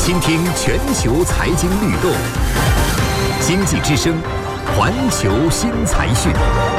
倾听全球财经律动，经济之声，环球新财讯。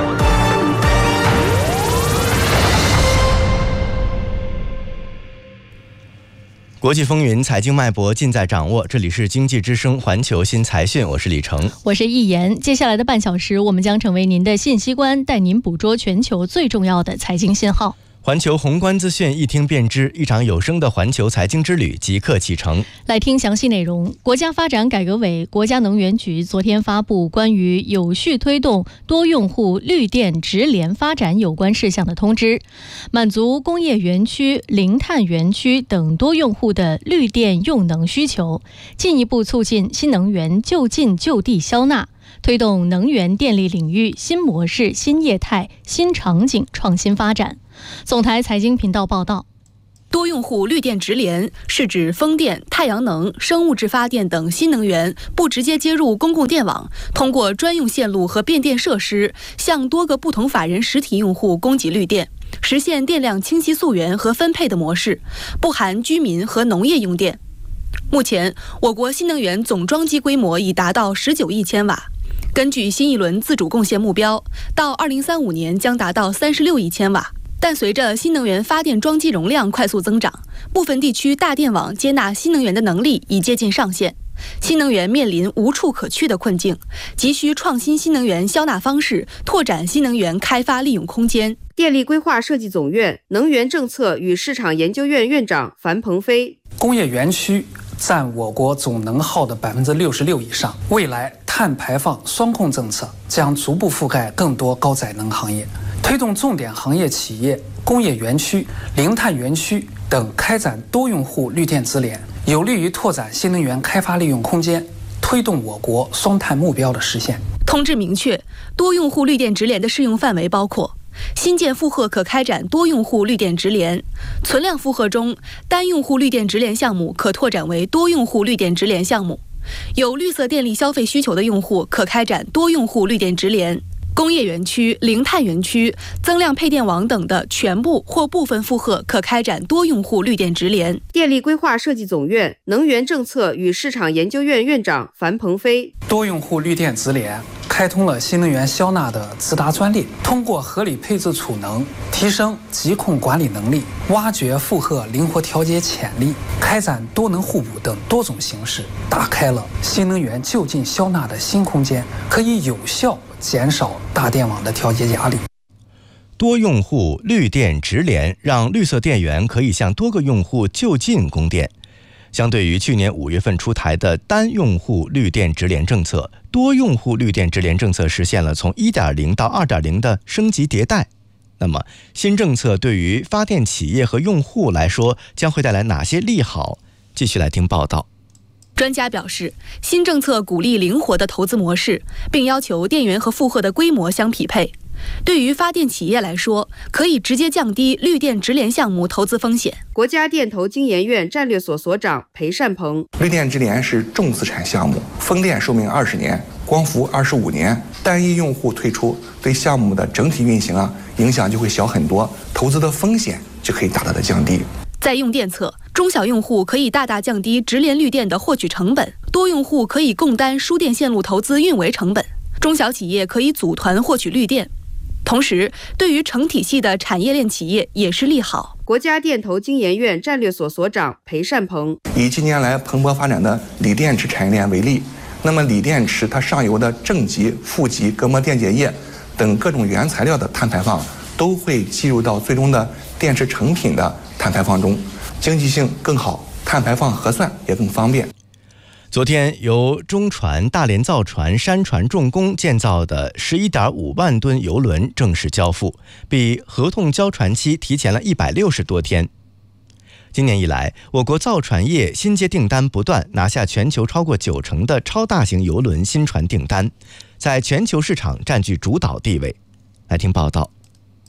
国际风云，财经脉搏尽在掌握。这里是经济之声环球新财讯，我是李成， 我是易言。接下来的半小时，我们将成为您的信息官，带您捕捉全球最重要的财经信号。 环球宏观资讯一听便知，一场有声的环球财经之旅即刻启程。 来听详细内容。国家发展改革委、国家能源局昨天发布关于有序推动多用户绿电直联发展有关事项的通知，满足工业园区、零碳园区等多用户的绿电用能需求，进一步促进新能源就近就地消纳，推动能源电力领域新模式、新业态、新场景创新发展。总台财经频道报道， 多用户绿电直联是指风电、太阳能、生物质发电等新能源不直接接入公共电网，通过专用线路和变电设施向多个不同法人实体用户供给绿电，实现电量清晰溯源和分配的模式，不含居民和农业用电。目前，我国新能源总装机规模已达到19亿千瓦。根据新一轮自主贡献目标，到2035年将达到36亿千瓦。但随着新能源发电装机容量快速增长，部分地区大电网接纳新能源的能力已接近上限，新能源面临无处可去的困境，急需创新新能源消纳方式，拓展新能源开发利用空间。 电力规划设计总院能源政策与市场研究院院长樊鹏飞， 工业园区占我国总能耗的66%以上，未来碳排放双控政策将逐步覆盖更多高载能行业，推动重点行业企业、工业园区、零碳园区等开展多用户绿电直联，有利于拓展新能源开发利用空间，推动我国双碳目标的实现。 通知明确，多用户绿电直联的适用范围包括新建负荷可开展多用户绿电直联，存量负荷中单用户绿电直联项目可拓展为多用户绿电直联项目，有绿色电力消费需求的用户可开展多用户绿电直联。工业园区、零碳园区、增量配电网等的全部或部分负荷可开展多用户绿电直联。 电力规划设计总院能源政策与市场研究院院长樊鹏飞， 多用户绿电直联开通了新能源消纳的直达专利，通过合理配置储能，提升疾控管理能力，挖掘负荷灵活调节潜力，开展多能互补等多种形式，打开了新能源就近消纳的新空间，可以有效减少大电网的调节压力。 多用户绿电直联让绿色电源可以向多个用户就近供电。相对于去年5月份出台的单用户绿电直联政策，多用户绿电直联政策实现了从 1.0 到 2.0 的升级迭代。那么新政策对于发电企业和用户来说将会带来哪些利好？继续来听报道。 专家表示，新政策鼓励灵活的投资模式，并要求电源和负荷的规模相匹配。对于发电企业来说，可以直接降低绿电直联项目投资风险。 国家电投经研院战略所所长裴善鹏， 绿电直联是重资产项目，风电寿命20年，光伏25年，单一用户退出对项目的整体运行影响就会小很多，投资的风险就可以大大的降低。 在用电侧，中小用户可以大大降低直联绿电的获取成本，多用户可以共担输电线路投资运维成本，中小企业可以组团获取绿电。同时，对于成体系的产业链企业也是利好。 国家电投经研院战略所所长裴善鹏， 以近年来蓬勃发展的锂电池产业链为例，那么锂电池它上游的正极、负极、隔膜电解液等各种原材料的碳排放都会计入到最终的电池成品的碳排放中，经济性更好，碳排放核算也更方便。 昨天，由中船、大连造船、山船重工建造的11.5万吨邮轮正式交付，比合同交船期提前了160多天。今年以来，我国造船业新接订单不断，拿下全球超过90%的超大型邮轮新船订单，在全球市场占据主导地位。来听报道。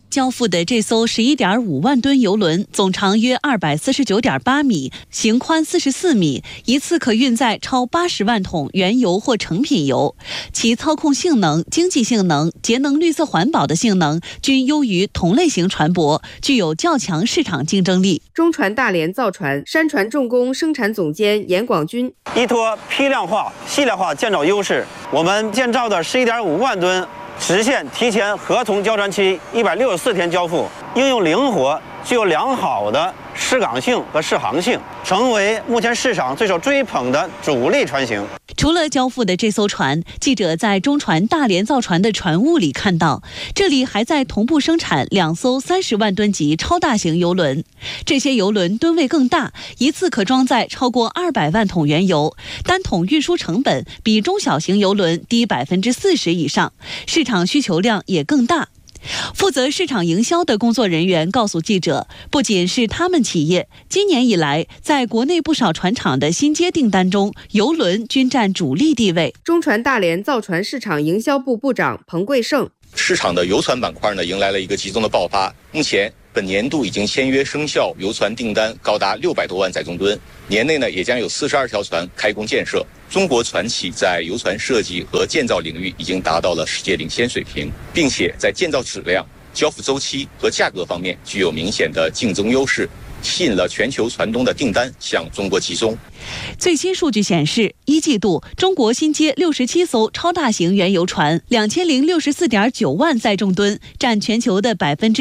交付的这艘11.5万吨邮轮总长约249.8米，行宽44米，一次可运载超80万桶原油或成品油。其操控性能、经济性能、节能绿色环保的性能均优于同类型船舶，具有较强市场竞争力。 中船大连造船山船重工生产总监严广军： 依托批量化、系列化建造优势，我们建造的11.5万吨实现提前合同交船期164天交付，应用灵活，具有良好的适港性和适航性，成为目前市场最受追捧的主力船型。 除了交付的这艘船，记者在中船大连造船的船坞里看到，这里还在同步生产2艘30万吨级超大型邮轮。这些邮轮吨位更大，一次可装载超过200万桶原油，单桶运输成本比中小型邮轮低40%以上，市场需求量也更大。负责市场营销的工作人员告诉记者，不仅是他们企业，今年以来，在国内不少船厂的新接订单中，邮轮均占主力地位。 中船大连造船市场营销部部长彭贵胜： 市场的游船板块呢，迎来了一个集中的爆发。目前，本年度已经签约生效游船订单高达600多万载重吨，年内呢也将有42条船开工建设。中国船企在游船设计和建造领域已经达到了世界领先水平，并且在建造质量、交付周期和价格方面具有明显的竞争优势，吸引了全球船东的订单向中国集中。 最新数据显示，一季度中国新接67艘超大型原油船，2064.9万载重吨，占全球的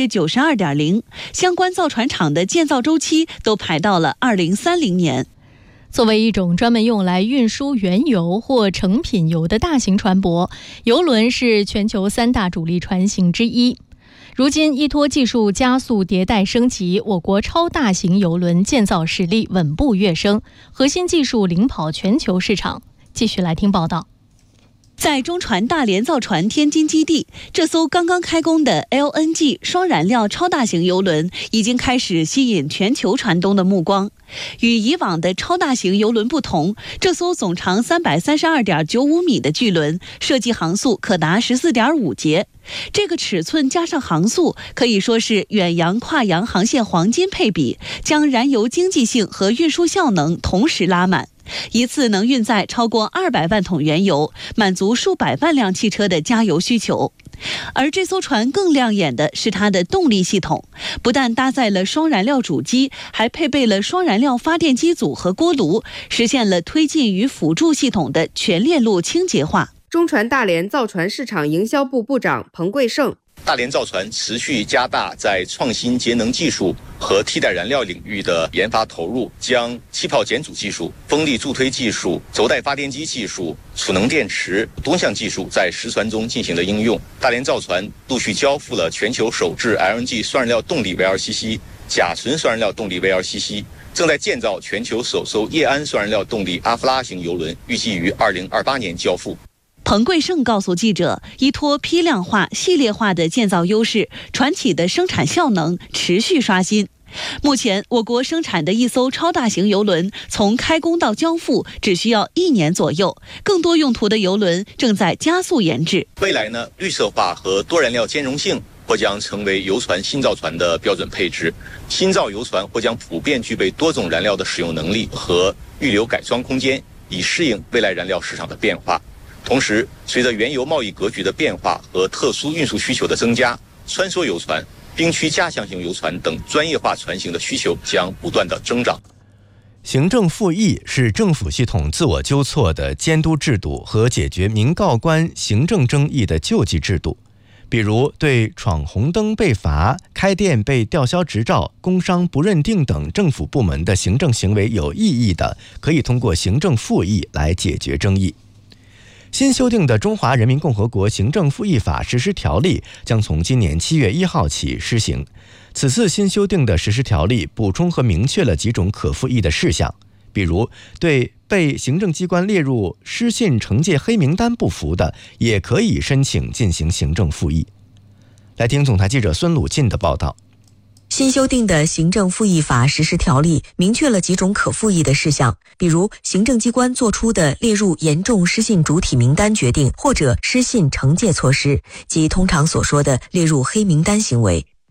92.0%。相关造船厂的建造周期都排到了2030年。 作为一种专门用来运输原油或成品油的大型船舶，邮轮是全球3大主力船型之一。如今，依托技术加速迭代升级，我国超大型邮轮建造实力稳步跃升，核心技术领跑全球市场。继续来听报道。 在中船大连造船天津基地，这艘刚刚开工的 LNG 双燃料超大型邮轮已经开始吸引全球船东的目光。与以往的超大型邮轮不同，这艘总长332.95米的巨轮设计航速可达14.5节。这个尺寸加上航速，可以说是远洋跨洋航线黄金配比，将燃油经济性和运输效能同时拉满。一次能运载超过200万桶原油，满足数百万辆汽车的加油需求。而这艘船更亮眼的是它的动力系统，不但搭载了双燃料主机，还配备了双燃料发电机组和锅炉，实现了推进与辅助系统的全链路清洁化。 中船大连造船市场营销部部长彭贵胜： 大连造船持续加大在创新节能技术和替代燃料领域的研发投入，将气泡减阻技术、风力助推技术、轴带发电机技术、储能电池多项技术在实船中进行了应用。大连造船陆续交付了全球首支 LNG 双燃料动力 VLCC、甲醇双燃料动力 VLCC， 正在建造全球首艘液氨双燃料动力阿弗拉型邮轮，预计于2028年交付。 彭贵胜告诉记者，依托批量化、系列化的建造优势，船企的生产效能持续刷新。目前，我国生产的一艘超大型邮轮，从开工到交付只需要1年左右，更多用途的邮轮正在加速研制。 未来呢，绿色化和多燃料兼容性或将成为游船新造船的标准配置。新造游船或将普遍具备多种燃料的使用能力和预留改装空间，以适应未来燃料市场的变化。同时，随着原油贸易格局的变化和特殊运输需求的增加，穿梭游船、冰区加强型游船等专业化船型的需求将不断的增长。 行政复议是政府系统自我纠错的监督制度和解决民告官行政争议的救济制度。比如对闯红灯被罚、开店被吊销执照、工商不认定等政府部门的行政行为有异议的，可以通过行政复议来解决争议。新修订的《中华人民共和国行政复议法》实施条例将从今年7月1号起施行。此次新修订的实施条例补充和明确了几种可复议的事项，比如对被行政机关列入失信惩戒黑名单不服的，也可以申请进行行政复议。来听总台记者孙鲁进的报道。 新修订的行政复议法实施条例明确了几种可复议的事项，比如行政机关作出的列入严重失信主体名单决定或者失信惩戒措施，即通常所说的列入黑名单行为。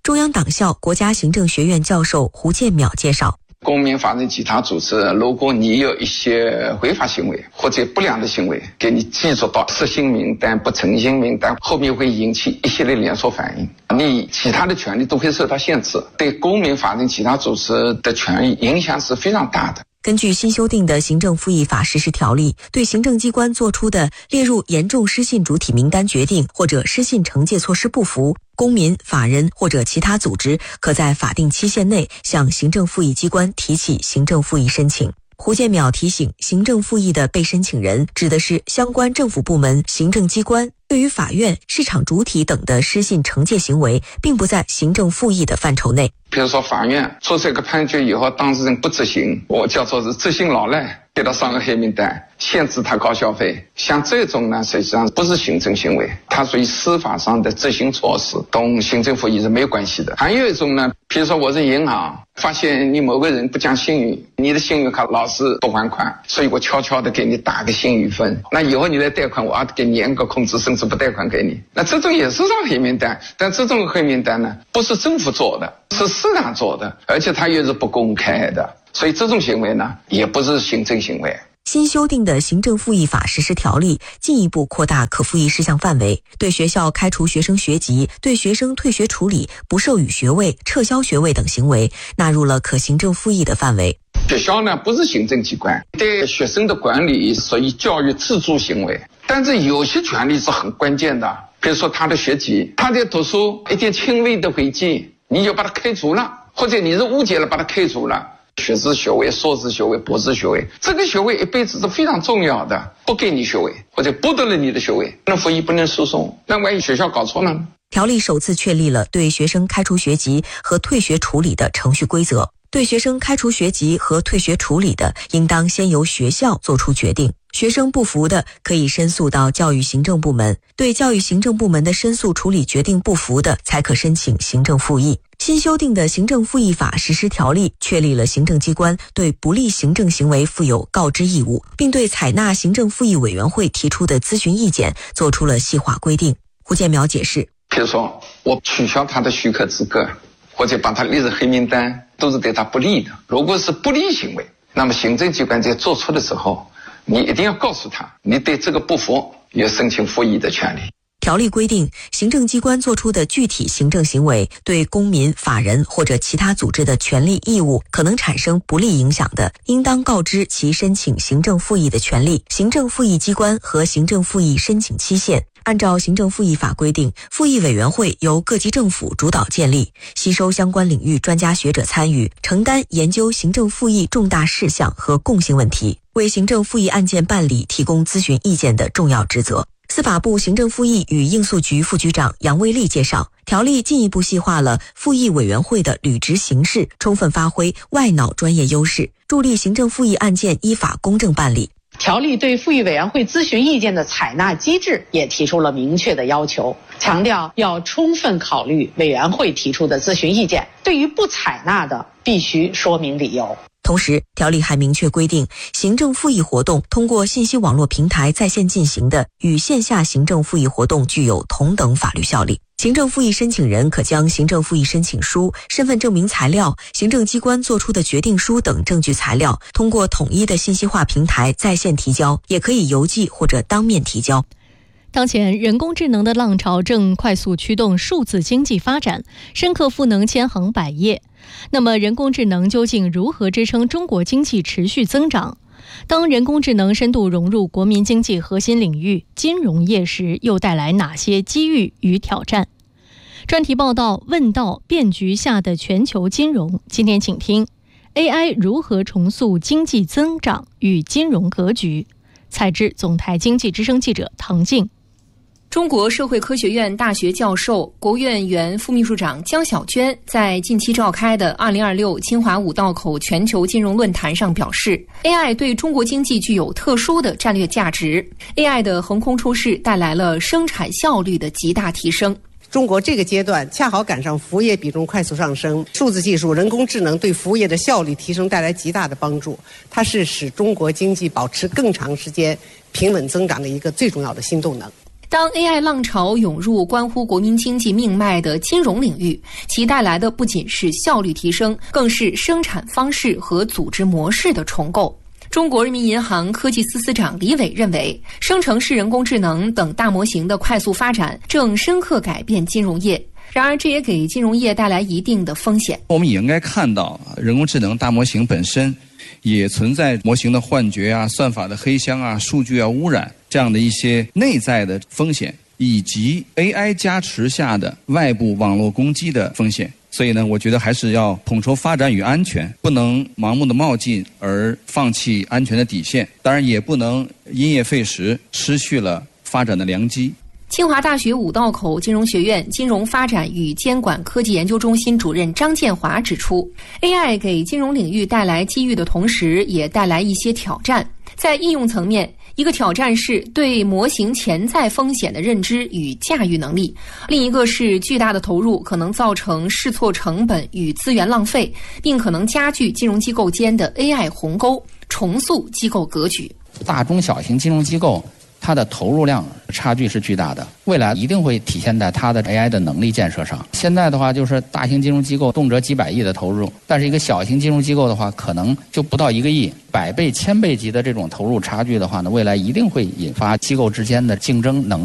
中央党校国家行政学院教授胡建淼介绍。 公民法人其他组织，如果你有一些违法行为或者不良的行为，给你记入到失信名单、不诚信名单，后面会引起一系列连锁反应，你其他的权利都会受到限制，对公民法人其他组织的权益影响是非常大的。 根据新修订的行政复议法实施条例，对行政机关作出的列入严重失信主体名单决定或者失信惩戒措施不服，公民、法人或者其他组织可在法定期限内向行政复议机关提起行政复议申请。胡建淼提醒，行政复议的被申请人指的是相关政府部门、行政机关，对于法院、市场主体等的失信惩戒行为，并不在行政复议的范畴内。 比如说法院做这个判决以后，当事人不执行，我叫做是执行老赖，给他上个黑名单，限制他高消费，像这种呢，实际上不是行政行为，它属于司法上的执行措施，同行政复议是没有关系的。还有一种呢，比如说我是银行，发现你某个人不讲信誉，你的信誉卡老是不还款，所以我悄悄的给你打个信誉分，那以后你来贷款，我要给你严格控制，甚至不贷款给你。那这种也是上黑名单，但这种黑名单呢，不是政府做的，是市场做的，而且它又是不公开的，所以这种行为呢，也不是行政行为。 新修订的行政复议法实施条例进一步扩大可复议事项范围，对学校开除学生学籍、对学生退学处理、不授予学位、撤销学位等行为纳入了可行政复议的范围。 学校呢不是行政机关，对学生的管理属于教育自主行为，但是有些权利是很关键的，比如说他的学籍，他在读书一点轻微的违纪，你就把他开除了，或者你是误解了把他开除了。学士学位、硕士学位、博士学位，这个学位一辈子是非常重要的，不给你学位或者剥夺了你的学位，那复议不能诉讼，那万一学校搞错了呢？ 条例首次确立了对学生开除学籍和退学处理的程序规则。对学生开除学籍和退学处理的，应当先由学校作出决定。学生不服的，可以申诉到教育行政部门，对教育行政部门的申诉处理决定不服的，才可申请行政复议。新修订的行政复议法实施条例确立了行政机关对不利行政行为负有告知义务，并对采纳行政复议委员会提出的咨询意见做出了细化规定。胡建淼解释， 比如说我取消他的许可资格，或者把他列入黑名单，都是对他不利的。如果是不利行为，那么行政机关在做出的时候，你一定要告诉他，你对这个不服，有申请复议的权利。 条例规定，行政机关作出的具体行政行为对公民、法人或者其他组织的权利义务可能产生不利影响的，应当告知其申请行政复议的权利、行政复议机关和行政复议申请期限。按照行政复议法规定，复议委员会由各级政府主导建立，吸收相关领域专家学者参与，承担研究行政复议重大事项和共性问题，为行政复议案件办理提供咨询意见的重要职责。司法部行政复议与应诉局副局长杨卫立介绍，条例进一步细化了复议委员会的履职形式，充分发挥外脑专业优势，助力行政复议案件依法公正办理。 条例对复议委员会咨询意见的采纳机制也提出了明确的要求，强调要充分考虑委员会提出的咨询意见，对于不采纳的必须说明理由。 同时，条例还明确规定，行政复议活动通过信息网络平台在线进行的，与线下行政复议活动具有同等法律效力。行政复议申请人可将行政复议申请书、身份证明材料、行政机关作出的决定书等证据材料，通过统一的信息化平台在线提交，也可以邮寄或者当面提交。 当前，人工智能的浪潮正快速驱动数字经济发展，深刻赋能千行百业。那么，人工智能究竟如何支撑中国经济持续增长？当人工智能深度融入国民经济核心领域金融业时，又带来哪些机遇与挑战？专题报道问到变局下的全球金融，今天请听 AI 如何重塑经济增长与金融格局。采制总台经济之声记者唐静。 中国社会科学院大学教授、国务院原副秘书长江晓娟在近期召开的2026清华五道口全球金融论坛上表示 ，AI 对中国经济具有特殊的战略价值。AI 的横空出世带来了生产效率的极大提升。 中国这个阶段恰好赶上服务业比重快速上升，数字技术、人工智能对服务业的效率提升带来极大的帮助，它是使中国经济保持更长时间平稳增长的一个最重要的新动能。 当 AI 浪潮涌入关乎国民经济命脉的金融领域，其带来的不仅是效率提升，更是生产方式和组织模式的重构。中国人民银行科技司司长李伟认为，生成式人工智能等大模型的快速发展正深刻改变金融业。然而，这也给金融业带来一定的风险。 我们也应该看到，人工智能大模型本身也存在模型的幻觉啊、算法的黑箱啊、数据污染这样的一些内在的风险，以及 AI 加持下的外部网络攻击的风险。所以呢，我觉得还是要统筹发展与安全，不能盲目的冒进而放弃安全的底线，当然也不能因噎废食，失去了发展的良机。 清华大学五道口金融学院金融发展与监管科技研究中心主任张建华指出， AI 给金融领域带来机遇的同时，也带来一些挑战。在应用层面，一个挑战是对模型潜在风险的认知与驾驭能力，另一个是巨大的投入可能造成试错成本与资源浪费，并可能加剧金融机构间的 AI 鸿沟，重塑机构格局。 大中小型金融机构它的投入量差距是巨大的，未来一定会体现在它的 AI 的能力建设上。现在的话，就是大型金融机构动辄几百亿的投入，但是一个小型金融机构的话，可能就不到1个亿，100倍、1000倍级的这种投入差距的话呢，未来一定会引发机构之间的竞争能力